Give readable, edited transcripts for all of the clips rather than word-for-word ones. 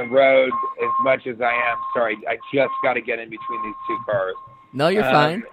the road as much as I am. Sorry, I just got to get in between these two cars. No, you're fine.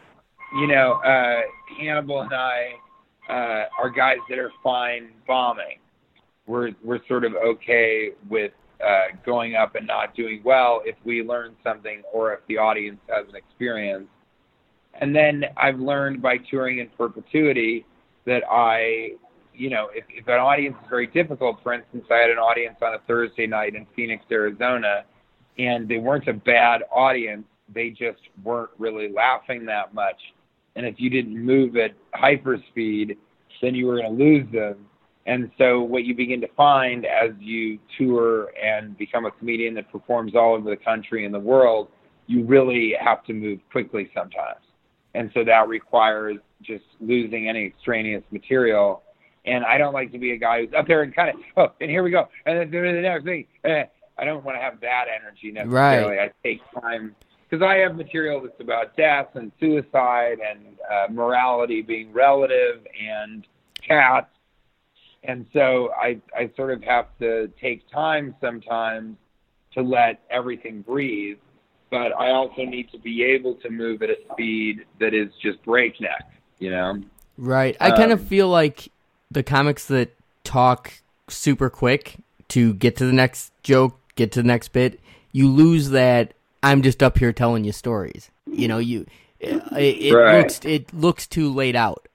Hannibal and I are guys that are fine bombing. We're sort of okay with going up and not doing well if we learn something or if the audience has an experience. And then I've learned by touring in perpetuity that if an audience is very difficult, for instance, I had an audience on a Thursday night in Phoenix, Arizona, and they weren't a bad audience. They just weren't really laughing that much. And if you didn't move at hyperspeed, then you were going to lose them. And so what you begin to find as you tour and become a comedian that performs all over the country and the world, you really have to move quickly sometimes. And so that requires just losing any extraneous material. And I don't like to be a guy who's up there and kind of, and here we go, and then do the next thing. I don't want to have that energy necessarily. Right. I take time, because I have material that's about death and suicide and morality being relative and cats. And so I sort of have to take time sometimes to let everything breathe. But I also need to be able to move at a speed that is just breakneck, Right. I kind of feel like the comics that talk super quick to get to the next joke, get to the next bit, you lose that I'm just up here telling you stories. It looks too laid out.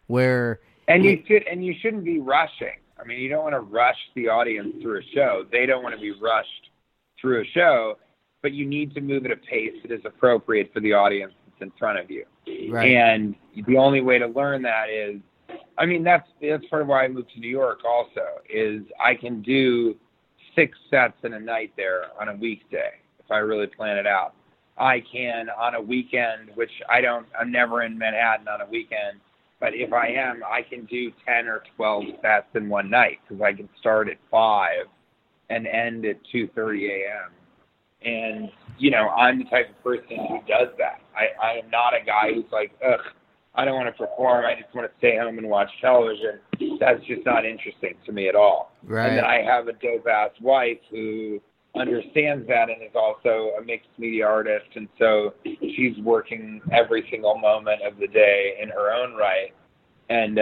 You shouldn't be rushing. I mean, you don't want to rush the audience through a show. They don't want to be rushed through a show, but you need to move at a pace that is appropriate for the audience that's in front of you. Right. And the only way to learn that is, that's part of why I moved to New York also, is I can do 6 sets in a night there on a weekday if I really plan it out. I can on a weekend, which I'm never in Manhattan on a weekend, but if I am, I can do 10 or 12 sets in one night because I can start at 5 and end at 2:30 a.m. And, I'm the type of person who does that. I am not a guy who's like, ugh, I don't want to perform. I just want to stay home and watch television. That's just not interesting to me at all. Right. And then I have a dope-ass wife who understands that and is also a mixed media artist. And so she's working every single moment of the day in her own right. And,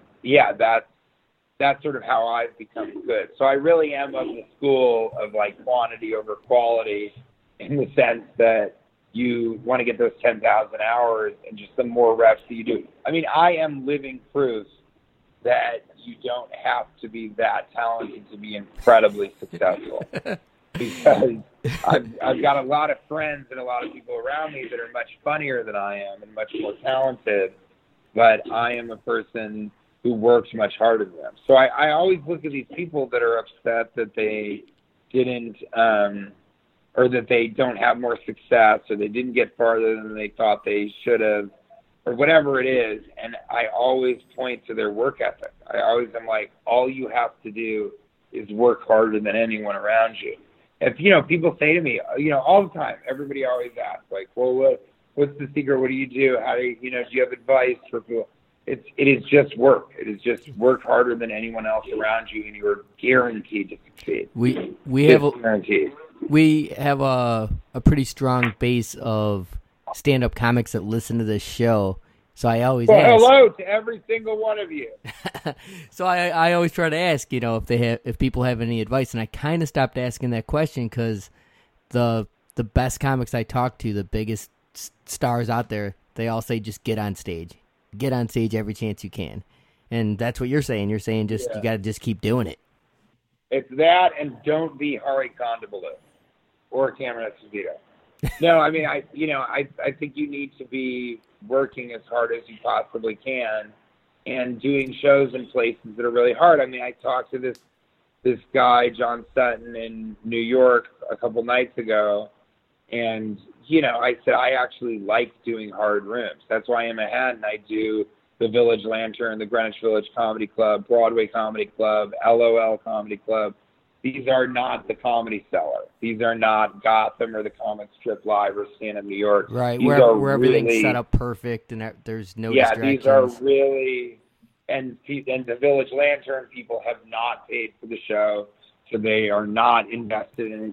that's sort of how I've become good. So I really am of the school of, like, quantity over quality in the sense that you want to get those 10,000 hours, and just the more reps that you do. I mean, I am living proof that you don't have to be that talented to be incredibly successful. Because I've got a lot of friends and a lot of people around me that are much funnier than I am and much more talented, but I am a person who works much harder than them. So I always look at these people that are upset that they didn't, or that they don't have more success, or they didn't get farther than they thought they should have, or whatever it is, and I always point to their work ethic. I always am like, all you have to do is work harder than anyone around you. If, people say to me, all the time, everybody always asks, like, well, what's the secret? What do you do? How do you, do you have advice for people? It is just work. It is just work harder than anyone else around you, and you're guaranteed to succeed. We have a pretty strong base of stand-up comics that listen to this show, so I always ask. Hello to every single one of you. So I always try to ask, if people have any advice, and I kind of stopped asking that question because the best comics I talk to, the biggest stars out there, they all say just get on stage. Get on stage every chance you can. And that's what you're saying. You're saying you got to just keep doing it. It's that, and don't be Hari Kondabolu or Cameron Esposito. No, I mean, I think you need to be working as hard as you possibly can and doing shows in places that are really hard. I mean, I talked to this guy, John Sutton, in New York a couple nights ago, and I said, I actually like doing hard rooms. That's why in Manhattan I do the Village Lantern, the Greenwich Village Comedy Club, Broadway Comedy Club, LOL Comedy Club. These are not the Comedy Cellar. These are not Gotham or the Comic Strip Live or Stand Up New York. Right, where everything's set up perfect and there's no distractions. These are really, and the Village Lantern people have not paid for the show, so they are not invested in